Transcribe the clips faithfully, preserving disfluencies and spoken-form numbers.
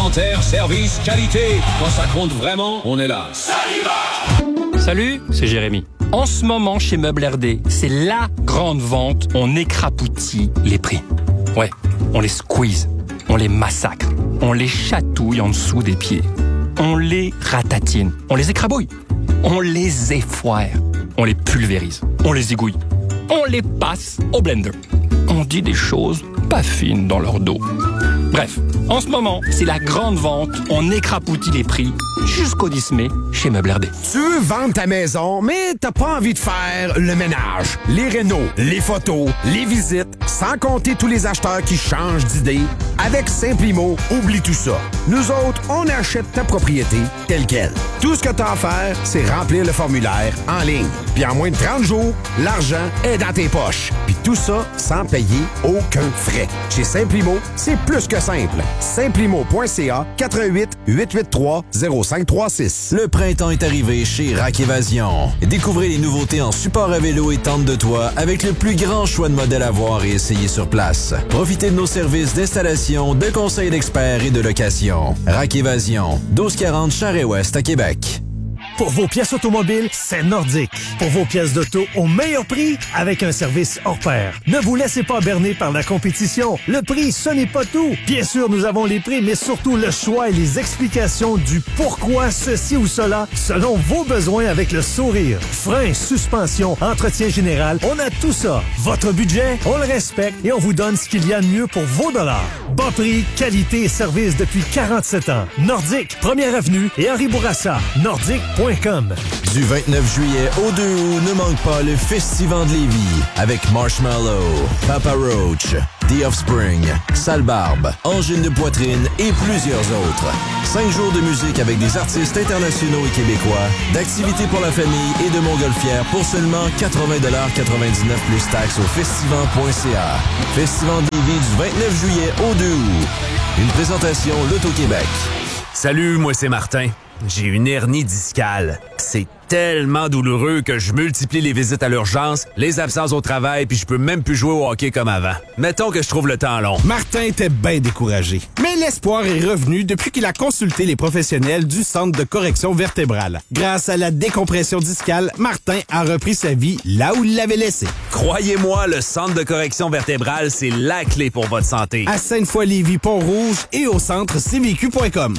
Inventaire, service, qualité. Quand ça compte vraiment, on est là. Ça y va! Salut, c'est Jérémy. En ce moment, chez Meubles R D, c'est la grande vente. On écrapoutit les prix. Ouais, on les squeeze, on les massacre, on les chatouille en dessous des pieds. On les ratatine, on les écrabouille, on les effoire, on les pulvérise, on les égouille, on les passe au blender. On dit des choses pas fines dans leur dos. Bref, en ce moment, c'est la grande vente. On écrapoutit les prix jusqu'au dix mai chez Meubles R D. Tu veux vendre ta maison, mais t'as pas envie de faire le ménage, les rénaux, les photos, les visites, sans compter tous les acheteurs qui changent d'idée. Avec Simplimo, oublie tout ça. Nous autres, on achète ta propriété telle quelle. Tout ce que t'as à faire, c'est remplir le formulaire en ligne. Puis en moins de trente jours, l'argent est dans tes poches. Puis tout ça sans payer aucun frais. Chez Simplimo, c'est plus que simple. Simplimo point c a quatre un huit, huit huit trois, zéro cinq trois six. Le printemps est arrivé chez Rack Évasion. Découvrez les nouveautés en support à vélo et tente de toit avec le plus grand choix de modèles à voir et essayer sur place. Profitez de nos services d'installation, de conseils d'experts et de location. Rack Évasion, douze quarante Charest-Ouest à Québec. Pour vos pièces automobiles, c'est Nordique. Pour vos pièces d'auto au meilleur prix, avec un service hors pair. Ne vous laissez pas berner par la compétition. Le prix, ce n'est pas tout. Bien sûr, nous avons les prix, mais surtout le choix et les explications du pourquoi ceci ou cela, selon vos besoins avec le sourire. Frein, suspension, entretien général, on a tout ça. Votre budget, on le respecte et on vous donne ce qu'il y a de mieux pour vos dollars. Bas prix, qualité et service depuis quarante-sept ans. Nordique, première avenue et Henri Bourassa. Nordique point com. Du vingt-neuf juillet au deux août, ne manque pas le Festival de Lévis avec Marshmallow, Papa Roach, The Offspring, Sale Barbe, Angine de poitrine et plusieurs autres. Cinq jours de musique avec des artistes internationaux et québécois, d'activités pour la famille et de montgolfières pour seulement quatre-vingts dollars quatre-vingt-dix-neuf plus taxes au festival point c a. Festival de Lévis du vingt-neuf juillet au deux août. Une présentation L'Auto-Québec. Salut, moi c'est Martin. J'ai une hernie discale. C'est tellement douloureux que je multiplie les visites à l'urgence, les absences au travail, puis je peux même plus jouer au hockey comme avant. Mettons que je trouve le temps long. Martin était bien découragé. Mais l'espoir est revenu depuis qu'il a consulté les professionnels du Centre de correction vertébrale. Grâce à la décompression discale, Martin a repris sa vie là où il l'avait laissée. Croyez-moi, le Centre de correction vertébrale, c'est la clé pour votre santé. À Sainte-Foy-Lévis, Pont-Rouge et au centre c v q point com.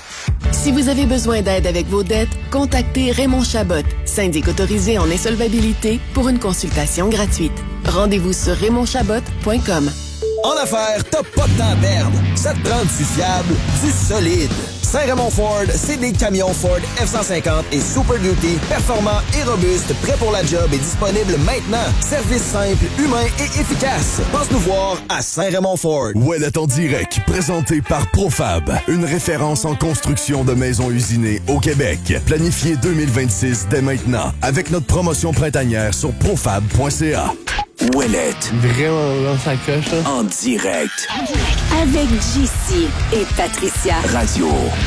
Si vous avez besoin d'aide avec vos dettes, contactez Raymond Chabot, syndic autorisé en insolvabilité, pour une consultation gratuite. Rendez-vous sur raymond chabot point com. En affaires, t'as pas de temps à perdre. Ça te prend du fiable, du solide. Saint-Raymond Ford, c'est des camions Ford F cent cinquante et Super Duty, performants et robustes, prêts pour la job et disponibles maintenant. Service simple, humain et efficace. Passe nous voir à Saint-Raymond Ford. Ouellet en direct, présenté par Profab, une référence en construction de maisons usinées au Québec. Planifié deux mille vingt-six dès maintenant, avec notre promotion printanière sur profab point c a. Ouellet. Vraiment dans sa coche, là. En direct. Avec J C et Patricia. Radio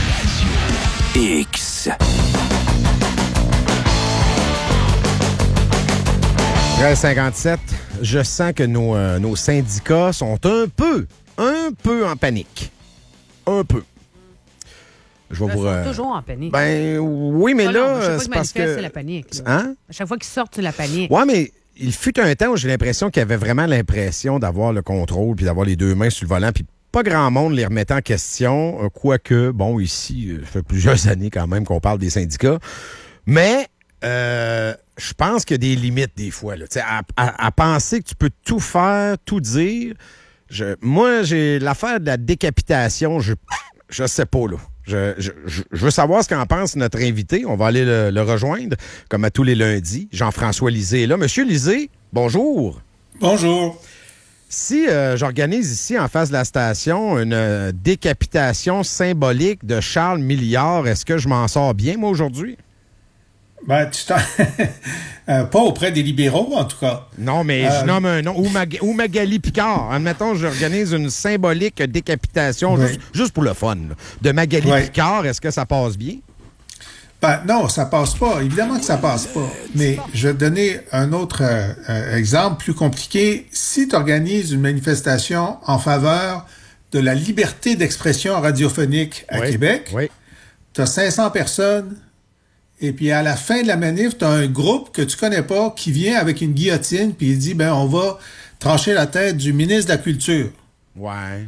X. treize cinquante-sept, je sens que nos, euh, nos syndicats sont un peu, un peu en panique. Un peu. Je vais Ils vous, sont euh, toujours en panique. Ben oui, mais ah là, non, à chaque fois c'est qu'ils parce que... c'est la panique. Là. Hein? À chaque fois qu'ils sortent, c'est la panique. Ouais, mais il fut un temps où j'ai l'impression qu'il y avait vraiment l'impression d'avoir le contrôle puis d'avoir les deux mains sur le volant, puis pas grand monde les remettait en question, quoique, bon, ici, ça fait plusieurs années quand même qu'on parle des syndicats, mais euh, je pense qu'il y a des limites des fois, là, à, à, à penser que tu peux tout faire, tout dire. Je, moi, j'ai l'affaire de la décapitation, je je sais pas, là. Je, je, je veux savoir ce qu'en pense notre invité. On va aller le, le rejoindre, comme à tous les lundis. Jean-François Lisée est là. Monsieur Lisée, bonjour. Bonjour. Si euh, j'organise ici, en face de la station, une euh, décapitation symbolique de Charles Milliard, est-ce que je m'en sors bien, moi, aujourd'hui? Ben, tu t'en... euh, pas auprès des libéraux, en tout cas. Non, mais euh... je nomme un nom. Ou, Mag- ou Magali Picard. Admettons, j'organise une symbolique décapitation, oui. juste, juste pour le fun, là, de Magali oui. Picard. Est-ce que ça passe bien? Ben, non, ça passe pas. Évidemment que ça passe pas. Mais je vais te donner un autre euh, exemple plus compliqué. Si tu organises une manifestation en faveur de la liberté d'expression radiophonique à oui, Québec. Oui. Tu as cinq cents personnes, et puis à la fin de la manif, tu as un groupe que tu connais pas qui vient avec une guillotine, puis il dit, ben on va trancher la tête du ministre de la Culture. Ouais.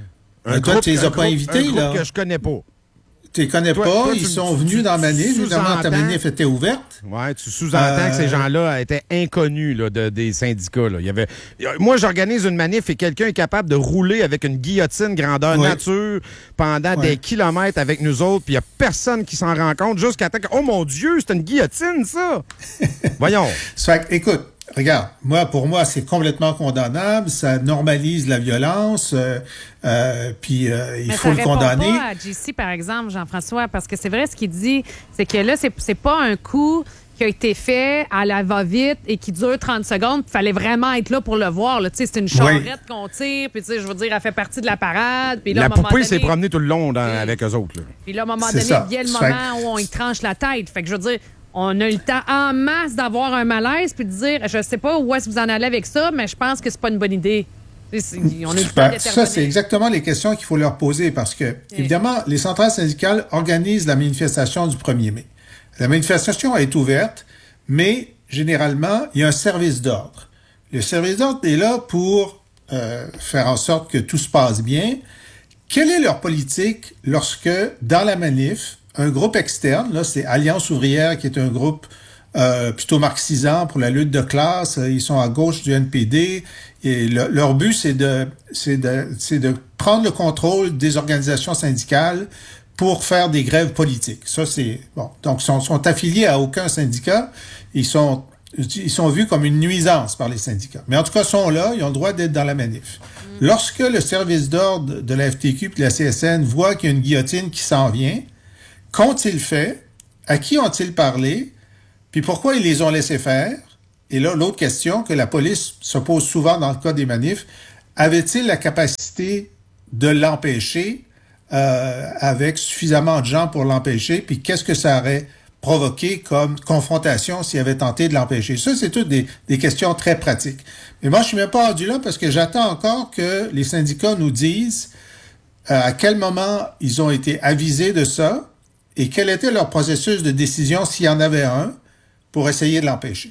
Un toi, tu les as pas invités, un là. groupe que je connais pas. Tu les connais toi, pas, toi, ils tu, sont tu, venus tu, dans la manif, évidemment, ta manif était ouverte. Oui, tu sous-entends euh... que ces gens-là étaient inconnus là, de, des syndicats. Là. Il y avait... Moi, j'organise une manif et quelqu'un est capable de rouler avec une guillotine grandeur oui. nature pendant oui. des kilomètres avec nous autres, puis il n'y a personne qui s'en rend compte jusqu'à temps que, oh mon Dieu, c'est une guillotine, ça! Voyons. Ça fait, écoute, regarde, moi, pour moi, c'est complètement condamnable. Ça normalise la violence. Euh, euh, puis euh, il Mais faut le condamner. Ça répond pas à J C, par exemple, Jean-François, parce que c'est vrai ce qu'il dit, c'est que là, c'est, c'est pas un coup qui a été fait à la va-vite et qui dure trente secondes. Il fallait vraiment être là pour le voir. Là. C'est une charrette oui. qu'on tire, puis je veux dire, elle fait partie de la parade. Puis là, la à un moment poupée donné, s'est promenée tout le long dans, oui. avec eux autres. Là. Puis là, à un moment c'est donné, ça. il y a le ça moment fait... où on y tranche la tête. Fait que je veux dire, on a eu le temps en masse d'avoir un malaise puis de dire, je sais pas où est-ce que vous en allez avec ça, mais je pense que c'est pas une bonne idée. C'est, on a eu le temps ben, ça, c'est exactement les questions qu'il faut leur poser parce que, oui. évidemment, les centrales syndicales organisent la manifestation du premier mai. La manifestation est ouverte, mais généralement, il y a un service d'ordre. Le service d'ordre est là pour euh, faire en sorte que tout se passe bien. Quelle est leur politique lorsque, dans la manif, un groupe externe, là, c'est Alliance ouvrière, qui est un groupe euh, plutôt marxisant pour la lutte de classe. Ils sont à gauche du N P D. Et le, leur but, c'est de, c'est de, c'est de prendre le contrôle des organisations syndicales pour faire des grèves politiques. Ça, c'est bon. Donc, ils sont, sont affiliés à aucun syndicat. Ils sont, ils sont vus comme une nuisance par les syndicats. Mais en tout cas, ils sont là. Ils ont le droit d'être dans la manif. Mmh. Lorsque le service d'ordre de la F T Q et de la C S N voit qu'il y a une guillotine qui s'en vient, qu'ont-ils fait? À qui ont-ils parlé? Puis pourquoi ils les ont laissés faire? Et là, l'autre question que la police se pose souvent dans le cas des manifs, avait-il la capacité de l'empêcher euh, avec suffisamment de gens pour l'empêcher? Puis qu'est-ce que ça aurait provoqué comme confrontation s'il avait tenté de l'empêcher? Ça, c'est toutes des, des questions très pratiques. Mais moi, je suis même pas rendu là parce que j'attends encore que les syndicats nous disent euh, à quel moment ils ont été avisés de ça et quel était leur processus de décision, s'il y en avait un, pour essayer de l'empêcher.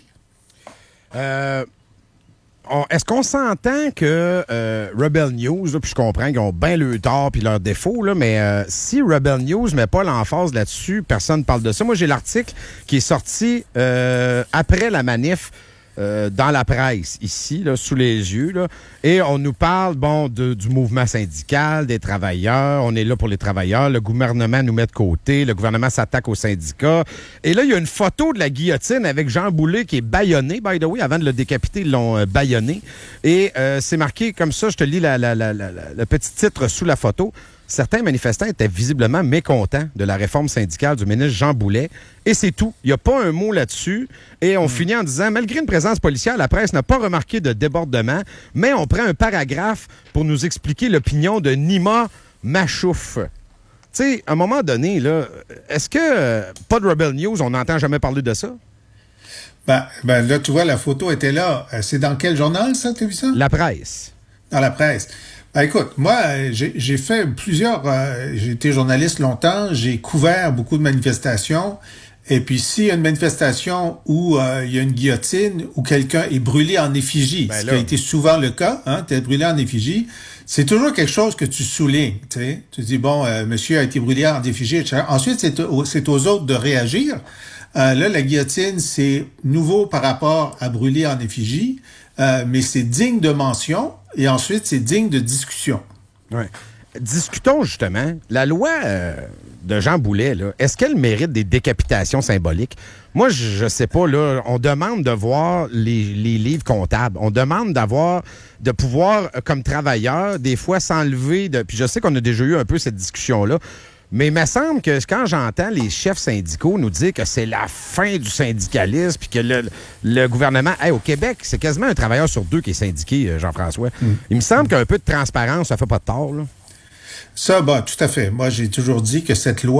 Euh, on, est-ce qu'on s'entend que euh, Rebel News, là, puis je comprends qu'ils ont bien le tort puis leurs défauts, là, mais euh, si Rebel News met pas l'emphase là-dessus, personne ne parle de ça. Moi, j'ai l'article qui est sorti euh, après la manif euh, dans la presse, ici, là, sous les yeux, là, et on nous parle, bon, de, du mouvement syndical, des travailleurs, on est là pour les travailleurs, le gouvernement nous met de côté, le gouvernement s'attaque aux syndicats, et là, il y a une photo de la guillotine avec Jean Boulet qui est bâillonné, by the way, avant de le décapiter, ils l'ont euh, bâillonné, et euh, c'est marqué comme ça, je te lis la, la, la, la, la, le petit titre sous la photo. Certains manifestants étaient visiblement mécontents de la réforme syndicale du ministre Jean Boulet. Et c'est tout. Il n'y a pas un mot là-dessus. Et on mmh. finit en disant, malgré une présence policière, la presse n'a pas remarqué de débordement, mais on prend un paragraphe pour nous expliquer l'opinion de Nima Machouf. Tu sais, à un moment donné, là, est-ce que, euh, pas de Rebel News, on n'entend jamais parler de ça? Ben, ben là, tu vois, la photo était là. C'est dans quel journal, ça, t'as vu ça? La presse. Dans la presse. Ben, écoute, moi, j'ai, j'ai fait plusieurs... Euh, j'ai été journaliste longtemps, j'ai couvert beaucoup de manifestations, et puis s'il y a une manifestation où euh, il y a une guillotine, où quelqu'un est brûlé en effigie, ben ce qui a été souvent le cas, hein, t'es brûlé en effigie, c'est toujours quelque chose que tu soulignes, tu sais. Tu dis, bon, euh, monsieur a été brûlé en effigie, et cetera. Ensuite, c'est, au, c'est aux autres de réagir. Euh, là, la guillotine, c'est nouveau par rapport à brûler en effigie, euh, mais c'est digne de mention. Et ensuite, c'est digne de discussion. Ouais. Discutons justement. La loi euh, de Jean Boulet, là, est-ce qu'elle mérite des décapitations symboliques? Moi, je ne sais pas. Là, on demande de voir les, les livres comptables. On demande d'avoir, de pouvoir, comme travailleur, des fois s'enlever de. Puis je sais qu'on a déjà eu un peu cette discussion-là. Mais il me semble que quand j'entends les chefs syndicaux nous dire que c'est la fin du syndicalisme puis que le, le gouvernement... Hey, au Québec, c'est quasiment un travailleur sur deux qui est syndiqué, Jean-François. Mm. Il me semble qu'un peu de transparence, ça fait pas de tort, là. Ça, bah, tout à fait. Moi, j'ai toujours dit que cette loi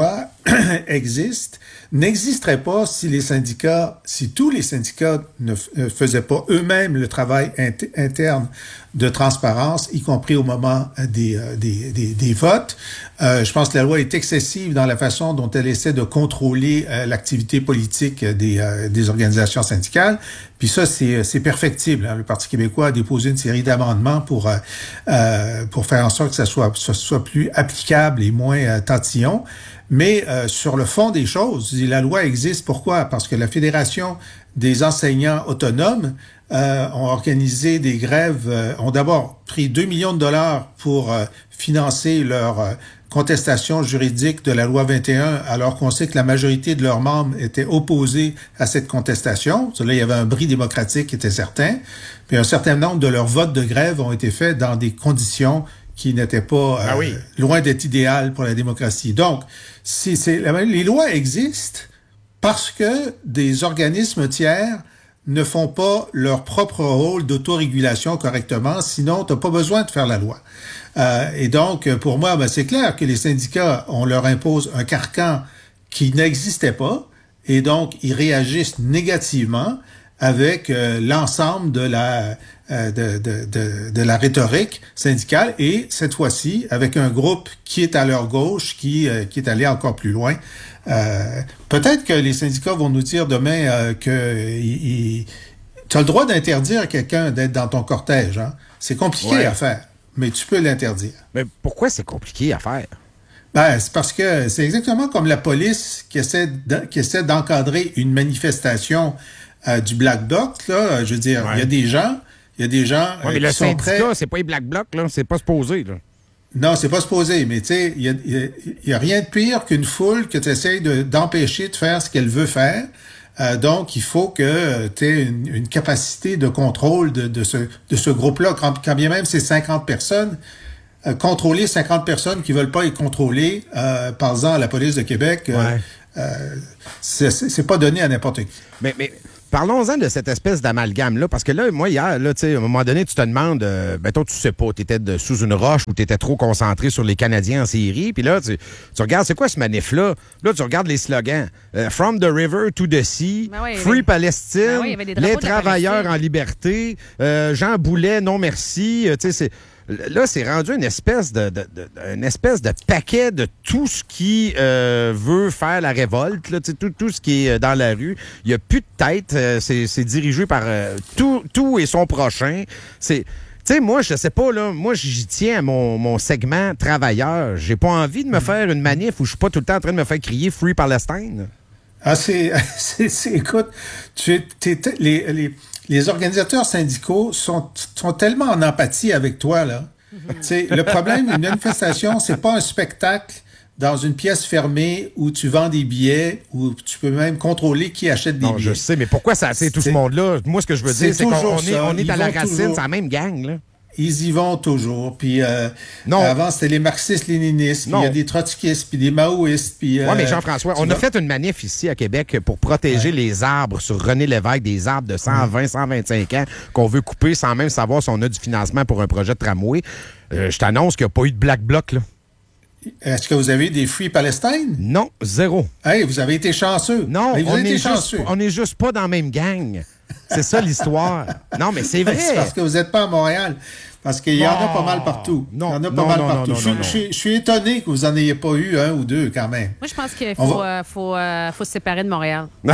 existe n'existerait pas si les syndicats, si tous les syndicats ne, f- ne faisaient pas eux-mêmes le travail int- interne de transparence, y compris au moment des, euh, des, des, des votes. Euh, je pense que la loi est excessive dans la façon dont elle essaie de contrôler euh, l'activité politique des, euh, des organisations syndicales. Puis ça, c'est, c'est perfectible. Hein. Le Parti québécois a déposé une série d'amendements pour euh, euh, pour faire en sorte que ça soit, ça soit plus applicable et moins euh, tantillon. Mais euh, sur le fond des choses, la loi existe. Pourquoi? Parce que la Fédération des enseignants autonomes euh, ont organisé des grèves, euh, ont d'abord pris deux millions de dollars pour euh, financer leur euh, contestation juridique de la loi vingt et un, alors qu'on sait que la majorité de leurs membres étaient opposés à cette contestation. Là, il y avait un bris démocratique qui était certain. Puis un certain nombre de leurs votes de grève ont été faits dans des conditions qui n'étaient pas euh, ah oui. loin d'être idéales pour la démocratie. Donc, si c'est, les lois existent parce que des organismes tiers ne font pas leur propre rôle d'autorégulation correctement, sinon tu n'as pas besoin de faire la loi. Euh, et donc, pour moi, ben, c'est clair que les syndicats, on leur impose un carcan qui n'existait pas, et donc ils réagissent négativement avec euh, l'ensemble de la euh, de, de, de, de la rhétorique syndicale, et cette fois-ci avec un groupe qui est à leur gauche, qui euh, qui est allé encore plus loin. Euh, peut-être que les syndicats vont nous dire demain euh, que tu as le droit d'interdire à quelqu'un d'être dans ton cortège. Hein? C'est compliqué ouais. à faire, mais tu peux l'interdire. Mais pourquoi c'est compliqué à faire? Ben, c'est parce que c'est exactement comme la police qui essaie de, qui essaie d'encadrer une manifestation euh, du Black Bloc. Là, je veux dire, il ouais. y a des gens, il y a des gens ouais, euh, mais qui le sont syndicat, prêts. C'est pas les Black Blocs, là, c'est pas supposé, là. Non, c'est pas supposé, mais tu sais, il y a, y, y a rien de pire qu'une foule que tu essaies de, d'empêcher de faire ce qu'elle veut faire. Euh, donc, il faut que tu aies une, une capacité de contrôle de, de ce, de ce groupe-là. Quand, quand bien même c'est cinquante personnes, euh, contrôler cinquante personnes qui veulent pas être contrôlées, euh, par exemple à la police de Québec, euh, ouais. euh, c'est, c'est pas donné à n'importe qui. Mais, mais parlons-en de cette espèce d'amalgame-là, parce que là, moi, hier, là, tu sais, à un moment donné, tu te demandes, euh, ben, toi, tu sais pas, tu étais sous une roche ou tu étais trop concentré sur les Canadiens en série, puis là, tu, tu regardes, c'est quoi ce manif-là? Là, tu regardes les slogans. Euh, From the river to the sea, ben oui, Free avait... Palestine, ben oui, les travailleurs en liberté, euh, Jean Boulet, non merci, euh, tu sais, c'est... Là, c'est rendu une espèce de, de, de, une espèce de paquet de tout ce qui euh, veut faire la révolte, là, tout, tout ce qui est dans la rue. Il n'y a plus de tête. Euh, c'est, c'est dirigé par euh, tout, tout et son prochain. C'est... Tu sais, moi, je sais pas, là, moi, j'y tiens à mon, mon segment travailleur. J'ai pas envie de me faire une manif où je suis pas tout le temps en train de me faire crier « Free Palestine ». Ah, c'est, c'est, c'est... Écoute, tu es... les... les... Les organisateurs syndicaux sont, sont tellement en empathie avec toi, là. Mm-hmm. Le problème d'une manifestation, c'est pas un spectacle dans une pièce fermée où tu vends des billets, où tu peux même contrôler qui achète des non, billets. Je sais, mais pourquoi ça c'est tout ce monde-là? Moi, ce que je veux dire, c'est, c'est qu'on on est, on est à la racine, toujours... c'est la même gang, là. Ils y vont toujours. Puis euh, non. avant, c'était les marxistes-léninistes, puis il y a des trotskistes, puis des maoïstes. Puis, euh, oui, mais Jean-François, on vas... a fait une manif ici à Québec pour protéger ouais. les arbres sur René Lévesque, des arbres de cent vingt, cent vingt-cinq ans qu'on veut couper sans même savoir si on a du financement pour un projet de tramway. Euh, je t'annonce qu'il n'y a pas eu de Black Bloc, là. Est-ce que vous avez des Free Palestine? Non, zéro. Hey, vous avez été chanceux. Non, hey, vous on, avez est été chanceux. Juste, on est juste pas dans la même gang. C'est ça l'histoire. Non, mais c'est vrai. C'est parce que vous n'êtes pas à Montréal. Parce qu'il y en a pas mal partout. Non, Il y en a pas non, mal non, partout. Non, non, je, non, non. Je, je, je suis étonné que vous n'en ayez pas eu un ou deux quand même. Moi, je pense qu'il faut, va... euh, faut, euh, faut se séparer de Montréal. Je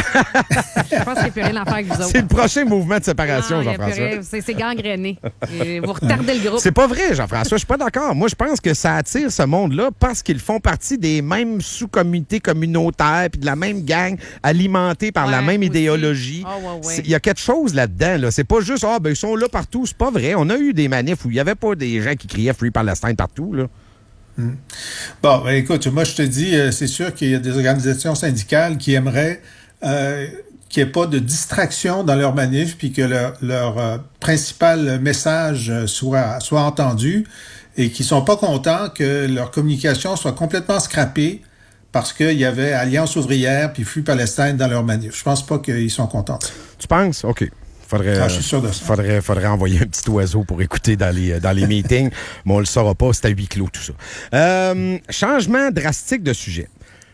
pense qu'il n'y a plus rien à faire avec vous autres. C'est le prochain mouvement de séparation, non, Jean-François. C'est, c'est gangréné. Et vous retardez le groupe. C'est pas vrai, Jean-François. Je suis pas d'accord. Moi, je pense que ça attire ce monde-là parce qu'ils font partie des mêmes sous-communautés communautaires puis de la même gang alimentée par ouais, la même aussi. idéologie. Il oh, ouais, ouais. y a quelque chose là-dedans. Là. C'est pas juste, ah, ben, ils sont là partout. C'est pas vrai. On a eu des manifs où il n'y avait pas des gens qui criaient Free Palestine partout, là. Hum. Bon, ben, écoute, moi, je te dis, euh, c'est sûr qu'il y a des organisations syndicales qui aimeraient euh, qu'il n'y ait pas de distraction dans leur manif puis que leur, leur euh, principal message soit, soit entendu et qui sont pas contents que leur communication soit complètement scrappée parce qu'il y avait Alliance ouvrière puis Free Palestine dans leur manif. Je pense pas qu'ils sont contents. Tu penses? OK. Faudrait, ah, je suis sûr de ça. Faudrait, faudrait envoyer un petit oiseau pour écouter dans les, dans les meetings, mais on le saura pas, c'est à huis clos tout ça. Euh, changement drastique de sujet.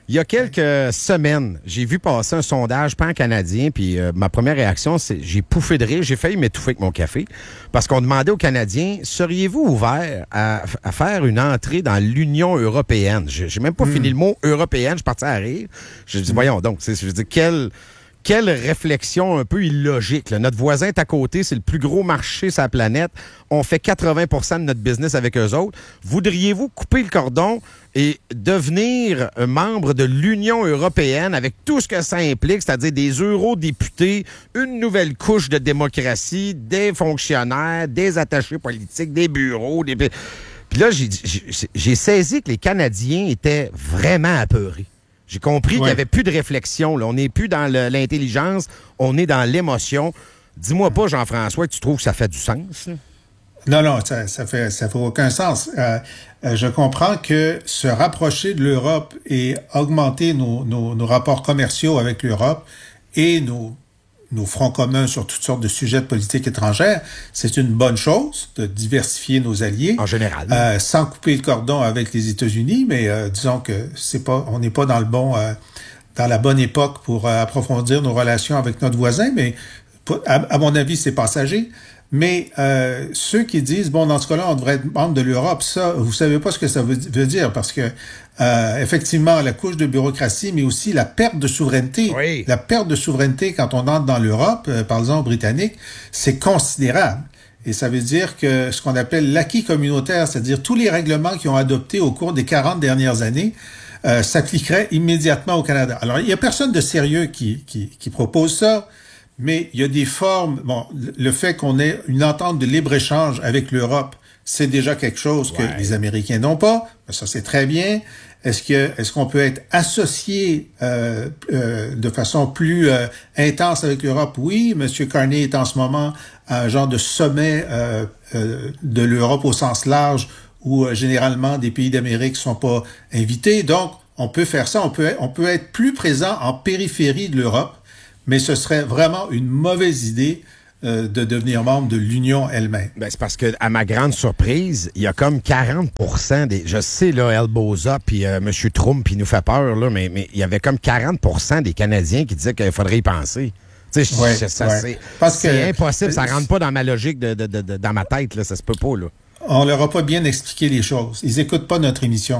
Il y a quelques semaines, j'ai vu passer un sondage pan-canadien, puis euh, ma première réaction, c'est j'ai pouffé de rire, j'ai failli m'étouffer avec mon café, parce qu'on demandait aux Canadiens, seriez-vous ouverts à, à faire une entrée dans l'Union européenne? J'ai, j'ai même pas mm. fini le mot européenne, je suis parti à rire. J'ai dit, mm. voyons donc, c'est, je veux dire, quelle... Quelle réflexion un peu illogique. Là. Notre voisin est à côté, c'est le plus gros marché sur la planète. On fait quatre-vingts pour cent de notre business avec eux autres. Voudriez-vous couper le cordon et devenir un membre de l'Union européenne avec tout ce que ça implique, c'est-à-dire des eurodéputés, une nouvelle couche de démocratie, des fonctionnaires, des attachés politiques, des bureaux. Des... Puis là, j'ai, j'ai, j'ai saisi que les Canadiens étaient vraiment apeurés. J'ai compris ouais. qu'il n'y avait plus de réflexion. Là. On n'est plus dans le, l'intelligence, on est dans l'émotion. Dis-moi pas, Jean-François, que tu trouves que ça fait du sens? Là? Non, non, ça, ça fait, ça fait aucun sens. Euh, euh, je comprends que se rapprocher de l'Europe et augmenter nos, nos, nos rapports commerciaux avec l'Europe et nos nos fronts communs sur toutes sortes de sujets de politique étrangère, c'est une bonne chose de diversifier nos alliés. En général. Euh, sans couper le cordon avec les États-Unis, mais euh, disons que c'est pas, on n'est pas dans le bon, euh, dans la bonne époque pour euh, approfondir nos relations avec notre voisin, mais à, à mon avis, c'est passager. Mais euh, ceux qui disent, bon, dans ce cas-là, on devrait être membre de l'Europe, ça, vous savez pas ce que ça veut, veut dire, parce que euh, effectivement, la couche de bureaucratie, mais aussi la perte de souveraineté. Oui. La perte de souveraineté quand on entre dans l'Europe, euh, par exemple britannique, c'est considérable. Et ça veut dire que ce qu'on appelle l'acquis communautaire, c'est-à-dire tous les règlements qui ont adoptés au cours des quarante dernières années, euh, s'appliqueraient immédiatement au Canada. Alors, il y a personne de sérieux qui, qui, qui propose ça. Mais il y a des formes. Bon, le fait qu'on ait une entente de libre-échange avec l'Europe, c'est déjà quelque chose que ouais. les Américains n'ont pas. Ça, c'est très bien. Est-ce que est-ce qu'on peut être associé euh, euh, de façon plus euh, intense avec l'Europe? Oui, M. Carney est en ce moment à un genre de sommet euh, euh, de l'Europe au sens large, où euh, généralement des pays d'Amérique sont pas invités. Donc, on peut faire ça. On peut on peut être plus présent en périphérie de l'Europe. Mais ce serait vraiment une mauvaise idée euh, de devenir membre de l'Union elle-même. Ben, c'est parce que, à ma grande surprise, il y a comme quarante pour cent des... Je sais, là, Elboza, puis euh, M. Trump, il nous fait peur, là, mais, mais il y avait comme quarante pour cent des Canadiens qui disaient qu'il faudrait y penser. Tu sais, ouais, ça, ouais. c'est, parce c'est que, impossible, ça rentre pas dans ma logique, de, de, de, de, dans ma tête, là, ça se peut pas, là. On leur a pas bien expliqué les choses. Ils écoutent pas notre émission.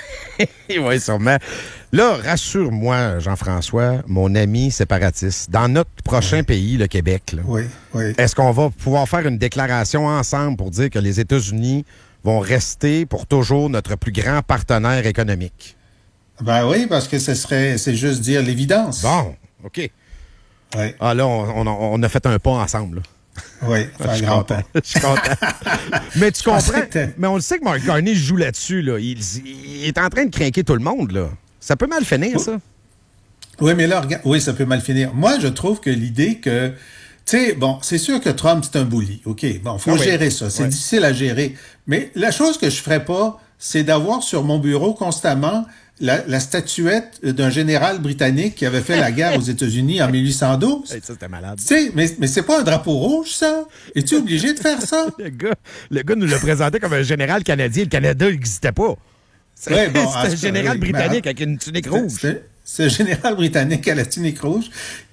Oui, sûrement. Là, rassure-moi, Jean-François, mon ami séparatiste, dans notre prochain oui. pays, le Québec, là, oui, oui. est-ce qu'on va pouvoir faire une déclaration ensemble pour dire que les États-Unis vont rester pour toujours notre plus grand partenaire économique? Ben oui, parce que ce serait, c'est juste dire l'évidence. Bon, OK. Oui. Ah là, on, on, on a fait un pas ensemble, là. Oui, je suis content. Je suis content. Mais tu comprends, mais on le sait que Mark Carney joue là-dessus, là. Il, il est en train de craquer tout le monde, là. Ça peut mal finir, ça. Oui, mais là, regarde, oui, ça peut mal finir. Moi, je trouve que l'idée que, tu sais, bon, c'est sûr que Trump, c'est un bully, OK? Bon, faut ah oui. gérer ça. C'est oui. difficile à gérer. Mais la chose que je ferais pas, c'est d'avoir sur mon bureau constamment La, la statuette d'un général britannique qui avait fait la guerre aux États-Unis en mille huit cent douze. Hey, ça, c'était malade. Tu sais, mais, mais c'est pas un drapeau rouge, ça? Es-tu obligé de faire ça? le, gars, le gars nous l'a présenté comme un général canadien. Le Canada n'existait pas. C'est, ouais, bon, c'est un général oui, britannique mais, avec une tunique rouge. C'est, c'est un général britannique à la tunique rouge,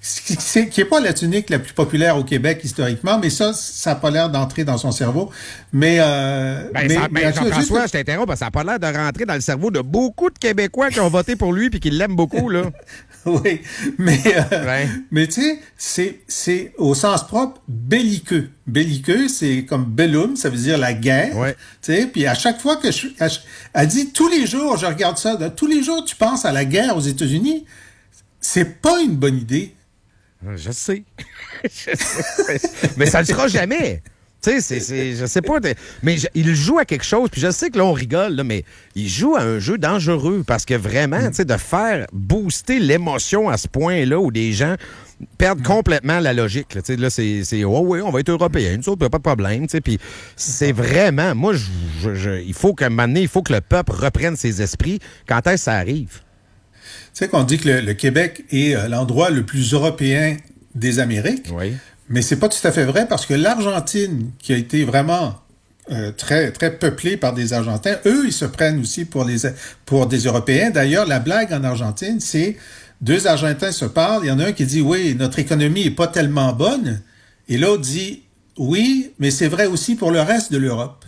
qui n'est pas la tunique la plus populaire au Québec historiquement, mais ça, ça n'a pas l'air d'entrer dans son cerveau. Mais, euh, ben, mais, ça, mais ben, Jean-François, je t'interromps, parce que ça n'a pas l'air de rentrer dans le cerveau de beaucoup de Québécois qui ont voté pour lui et qui l'aiment beaucoup, là. Oui, mais, euh, ouais. mais tu sais, c'est, c'est au sens propre belliqueux. Belliqueux, c'est comme bellum, ça veut dire la guerre. Ouais. Tu sais, puis à chaque fois que je, elle dit tous les jours, je regarde ça, là, tous les jours tu penses à la guerre aux États-Unis, c'est pas une bonne idée. Je sais. je sais. Mais ça ne le sera jamais. Tu sais, c'est, c'est, je sais pas, mais je, il joue à quelque chose, puis je sais que là, on rigole, là, mais il joue à un jeu dangereux, parce que vraiment, mm. tu sais, de faire booster l'émotion à ce point-là, où des gens perdent mm. complètement la logique, tu sais, là, c'est, c'est, oh oui, on va être européens, nous autres, pas de problème, tu sais, puis c'est vraiment, moi, je, je, je, il faut qu'à un moment donné, il faut que le peuple reprenne ses esprits. Quand est-ce que ça arrive? Tu sais qu'on dit que le, le Québec est euh, l'endroit le plus européen des Amériques. Oui. Mais c'est pas tout à fait vrai parce que l'Argentine, qui a été vraiment euh, très très peuplée par des Argentins. Eux, ils se prennent aussi pour les pour des Européens. D'ailleurs, la blague en Argentine, c'est deux Argentins se parlent. Il y en a un qui dit oui, notre économie est pas tellement bonne, et l'autre dit oui, mais c'est vrai aussi pour le reste de l'Europe.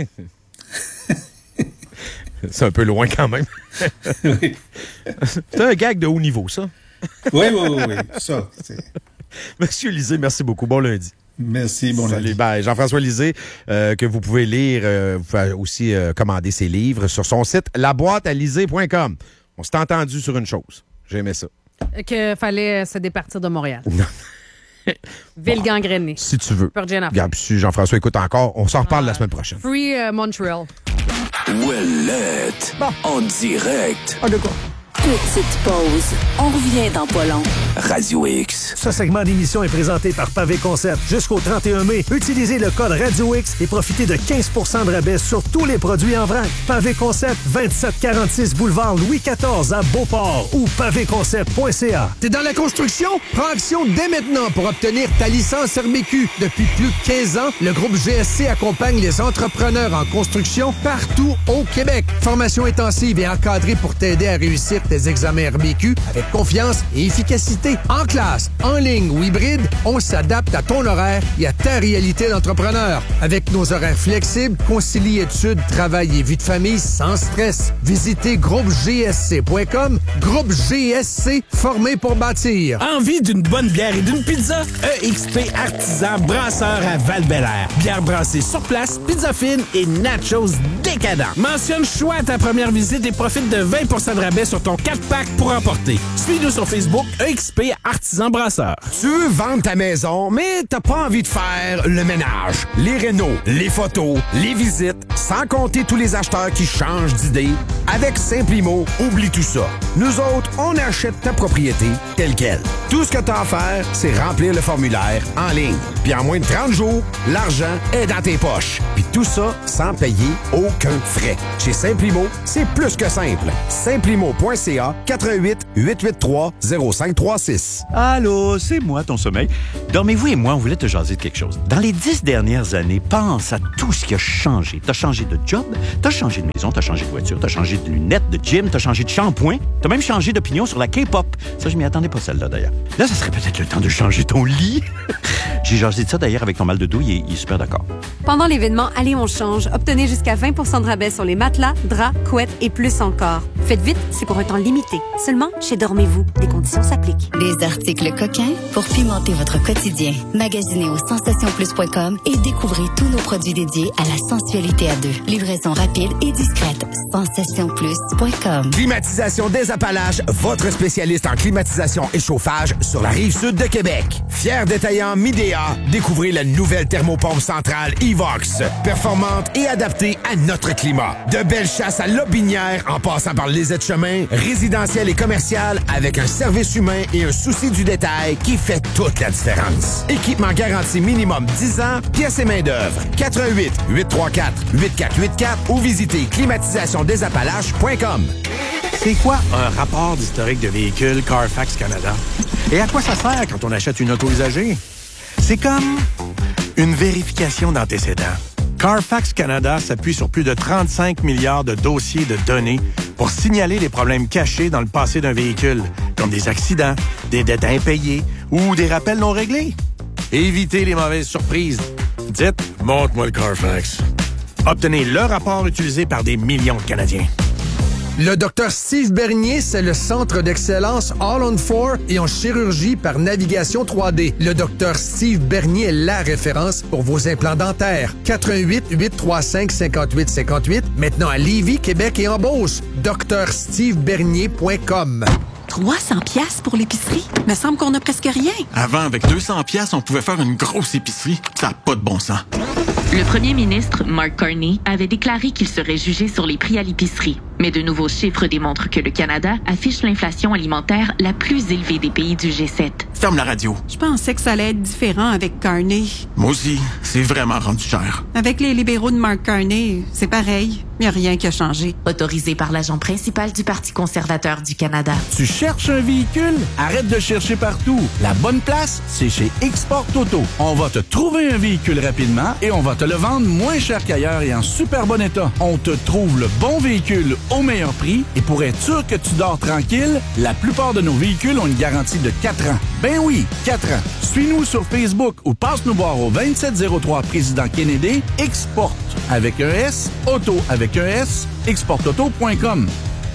C'est un peu loin quand même. Oui. C'est un gag de haut niveau, ça. Oui, oui, oui, oui. Ça, c'est... Monsieur Lisée, merci beaucoup. Bon lundi. Merci, bon lundi. Salut, bye. Jean-François Lisée, euh, que vous pouvez lire, euh, vous pouvez aussi euh, commander ses livres sur son site la boîte à lisée point com. On s'est entendu sur une chose. J'aimais ça. Qu'il fallait se départir de Montréal. Ville bon, gangrénée. Si tu veux. Regarde, si Jean-François écoute encore, on s'en reparle euh, la semaine prochaine. Free uh, Montreal. Ouellette. Bon. En direct. Ah, de quoi? Petite pause. On revient dans pas long. Radio X. Ce segment d'émission est présenté par Pavé Concept. Jusqu'au trente et un mai, utilisez le code Radio X et profitez de quinze pour cent de rabais sur tous les produits en vrac. Pavé Concept, vingt-sept quarante-six boulevard Louis quatorze à Beauport ou pavé concept point c a. T'es dans la construction? Prends action dès maintenant pour obtenir ta licence R B Q. Depuis plus de quinze ans, le groupe G S C accompagne les entrepreneurs en construction partout au Québec. Formation intensive et encadrée pour t'aider à réussir tes examens R B Q avec confiance et efficacité. En classe, en ligne ou hybride, on s'adapte à ton horaire et à ta réalité d'entrepreneur. Avec nos horaires flexibles, concilie études, travail et vie de famille sans stress. Visitez groupe g s c point com. Groupe G S C, formé pour bâtir. Envie d'une bonne bière et d'une pizza? E X P Artisan Brasseur à Val-Bélair. Bière brassée sur place, pizza fine et nachos décadents. Mentionne choix à ta première visite et profite de vingt pour cent de rabais sur ton quatre pack pour emporter. Suis-nous sur Facebook, E X P Artisan Brasseur. Tu veux vendre ta maison, mais t'as pas envie de faire le ménage, les rénaux, les photos, les visites, sans compter tous les acheteurs qui changent d'idée. Avec Simplimo, oublie tout ça. Nous autres, on achète ta propriété telle quelle. Tout ce que t'as à faire, c'est remplir le formulaire en ligne. Puis en moins de trente jours, l'argent est dans tes poches. Puis tout ça sans payer aucun frais. Chez Simplimo, c'est plus que simple. Simplimo point c a quatre un huit, huit huit trois, zéro cinq trois six. Allô, c'est moi, ton sommeil. Dormez-vous et moi, on voulait te jaser de quelque chose. Dans les dix dernières années, pense à tout ce qui a changé. T'as changé de job, t'as changé de maison, t'as changé de voiture, t'as changé de lunettes, de gym, t'as changé de shampoing, t'as même changé d'opinion sur la K-pop. Ça, je m'y attendais pas, celle-là, d'ailleurs. Là, ça serait peut-être le temps de changer ton lit. J'ai jasé de ça, d'ailleurs, avec ton mal de dos, il est, il est super d'accord. Pendant l'événement Allez, on change, obtenez jusqu'à vingt pour cent de rabais sur les matelas, draps, couettes et plus encore. Faites vite, c'est pour un temps limité. Seulement chez Dormez-vous. Des conditions s'appliquent. Des articles coquins pour pimenter votre quotidien. Magasinez au sensation plus point com et découvrez tous nos produits dédiés à la sensualité à deux. Livraison rapide et discrète. sensation plus point com. Climatisation des Appalaches, votre spécialiste en climatisation et chauffage sur la rive sud de Québec. Fier détaillant Midea, découvrez la nouvelle thermopompe centrale Evox. Performante et adaptée à notre climat. De belles chasses à Lobinière en passant par les aides-chemins, résidentiel et commercial avec un service humain et un souci du détail qui fait toute la différence. Équipement garanti minimum dix ans, pièces et main-d'œuvre. quatre un huit, huit trois quatre, huit quatre huit quatre ou visitez climatisation des appalaches point com. C'est quoi un rapport d'historique de véhicule Carfax Canada? Et à quoi ça sert quand on achète une auto usagée? C'est comme une vérification d'antécédents. Carfax Canada s'appuie sur plus de trente-cinq milliards de dossiers de données pour signaler les problèmes cachés dans le passé d'un véhicule, comme des accidents, des dettes impayées ou des rappels non réglés. Évitez les mauvaises surprises. Dites « Montre-moi le Carfax ». Obtenez le rapport utilisé par des millions de Canadiens. Le docteur Steve Bernier, c'est le centre d'excellence All on Four et en chirurgie par navigation trois D. Le docteur Steve Bernier est la référence pour vos implants dentaires. quatre un huit, huit trois cinq, cinq huit cinq huit, maintenant à Lévis, Québec et en Beauce. docteur steve bernier point com. trois cents piastres pour l'épicerie? Me semble qu'on a presque rien. Avant, avec deux cents piastres, on pouvait faire une grosse épicerie. Ça n'a pas de bon sens. Le premier ministre, Mark Carney, avait déclaré qu'il serait jugé sur les prix à l'épicerie. Mais de nouveaux chiffres démontrent que le Canada affiche l'inflation alimentaire la plus élevée des pays du G sept. Ferme la radio. Je pensais que ça allait être différent avec Carney. Moi aussi, c'est vraiment rendu cher. Avec les libéraux de Mark Carney, c'est pareil. Il n'y a rien qui a changé. Autorisé par l'agent principal du Parti conservateur du Canada. Tu cherches un véhicule? Arrête de chercher partout. La bonne place, c'est chez Export Auto. On va te trouver un véhicule rapidement et on va te le vendre moins cher qu'ailleurs et en super bon état. On te trouve le bon véhicule au meilleur prix et pour être sûr que tu dors tranquille, la plupart de nos véhicules ont une garantie de quatre ans. Ben oui, quatre ans. Suis-nous sur Facebook ou passe nous voir au vingt-sept zéro trois Président Kennedy. Export avec un S, auto avec un S, export auto point com.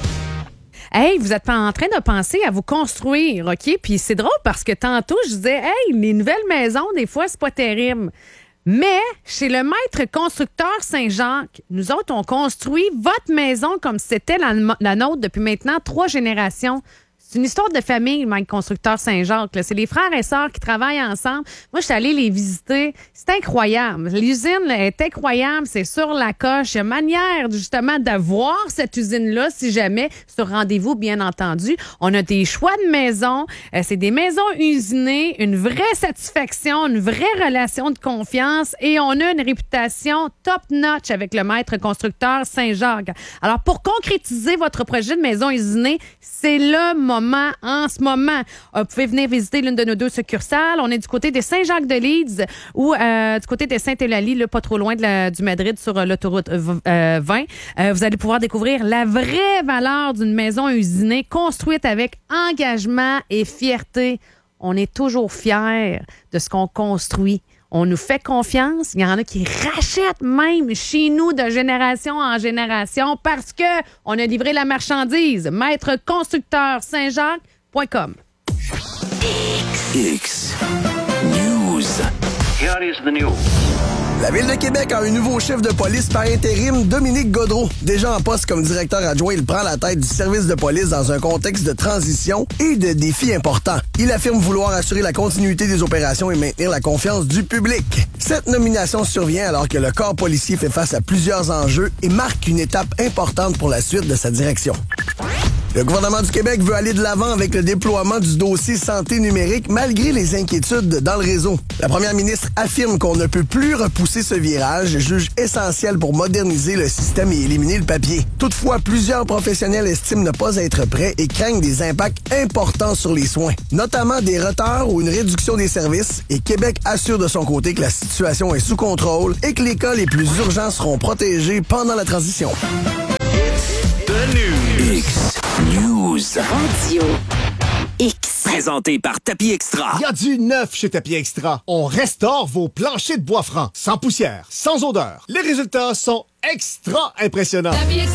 Hey, vous êtes pas en train de penser à vous construire, OK? Puis c'est drôle parce que tantôt, je disais, hey, les nouvelles maisons, des fois, c'est pas terrible. Mais chez le maître constructeur Saint-Jacques, nous autres, on construit votre maison comme c'était la, la nôtre depuis maintenant trois générations. C'est une histoire de famille, le maître constructeur Saint-Jacques. Là. C'est les frères et sœurs qui travaillent ensemble. Moi, je suis allée les visiter. C'est incroyable. L'usine là, est incroyable. C'est sur la coche. Il y a manière, justement, d'avoir cette usine-là, si jamais, sur rendez-vous, bien entendu. On a des choix de maisons. Euh, c'est des maisons usinées, une vraie satisfaction, une vraie relation de confiance et on a une réputation top-notch avec le maître constructeur Saint-Jacques. Alors, pour concrétiser votre projet de maison usinée, c'est le moment en ce moment. Euh, vous pouvez venir visiter l'une de nos deux succursales. On est du côté de Saint-Jacques-de-Leeds ou euh, du côté de Sainte-Eulalie, là, pas trop loin de, la, du Madrid sur euh, l'autoroute euh, vingt. Euh, vous allez pouvoir découvrir la vraie valeur d'une maison usinée construite avec engagement et fierté. On est toujours fiers de ce qu'on construit. On nous fait confiance. Il y en a qui rachètent même chez nous de génération en génération parce que on a livré la marchandise. Maître constructeur Saint-Jacques point com. X News. Here is the news. La Ville de Québec a un nouveau chef de police par intérim, Dominique Gaudreau. Déjà en poste comme directeur adjoint, il prend la tête du service de police dans un contexte de transition et de défis importants. Il affirme vouloir assurer la continuité des opérations et maintenir la confiance du public. Cette nomination survient alors que le corps policier fait face à plusieurs enjeux et marque une étape importante pour la suite de sa direction. Le gouvernement du Québec veut aller de l'avant avec le déploiement du dossier santé numérique malgré les inquiétudes dans le réseau. La première ministre affirme qu'on ne peut plus repousser ce virage et juge essentiel pour moderniser le système et éliminer le papier. Toutefois, plusieurs professionnels estiment ne pas être prêts et craignent des impacts importants sur les soins, notamment des retards ou une réduction des services, et Québec assure de son côté que la situation est sous contrôle et que les cas les plus urgents seront protégés pendant la transition. The News. X News. Radio X. Présenté par Tapis Extra. Il y a du neuf chez Tapis Extra. On restaure vos planchers de bois francs, sans poussière, sans odeur. Les résultats sont extra impressionnants.